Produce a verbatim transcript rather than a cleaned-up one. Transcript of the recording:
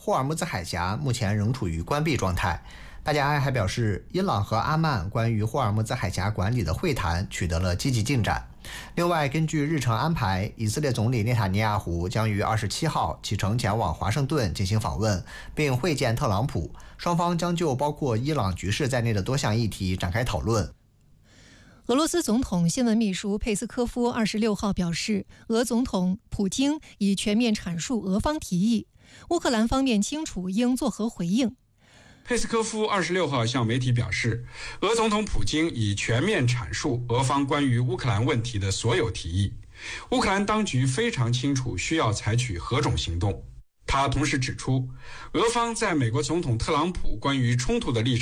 霍尔木兹海峡目前仍处于关闭状态。巴加埃还表示，伊朗和阿曼关于霍尔木兹海峡管理的会谈取得了积极进展。另外，根据日程安排，以色列总理内塔尼亚胡将于二十七号启程前往华盛顿进行访问，并会见特朗普，双方将就包括伊朗局势在内的多项议题展开讨论。 俄罗斯总统新闻秘书佩斯科夫二十六号表示，俄总统普京已全面阐述俄方提议，乌克兰方面清楚应作何回应。 佩斯科夫二十六号向媒体表示，俄总统普京已全面阐述俄方关于乌克兰问题的所有提议，乌克兰当局非常清楚需要采取何种行动。他同时指出，俄方在美国总统特朗普关于冲突的立场